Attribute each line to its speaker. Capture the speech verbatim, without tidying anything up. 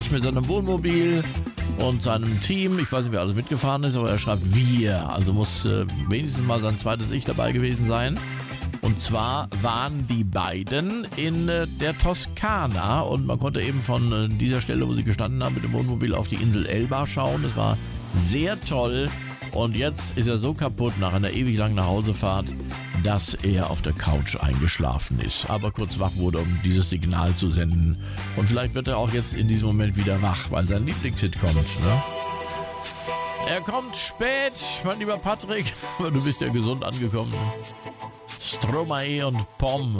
Speaker 1: Patrick mit seinem Wohnmobil und seinem Team. Ich weiß nicht, wer alles mitgefahren ist, aber er schreibt wir. Also muss äh, wenigstens mal sein zweites Ich dabei gewesen sein. Und zwar waren die beiden in äh, der Toskana und man konnte eben von äh, dieser Stelle, wo sie gestanden haben, mit dem Wohnmobil auf die Insel Elba schauen. Das war sehr toll. Und jetzt ist er so kaputt nach einer ewig langen Nachhausefahrt, dass er auf der Couch eingeschlafen ist. Aber kurz wach wurde, um dieses Signal zu senden. Und vielleicht wird er auch jetzt in diesem Moment wieder wach, weil sein Lieblingshit kommt. Ne? Er kommt spät, mein lieber Patrick, aber du bist ja gesund angekommen. Stromae und Pom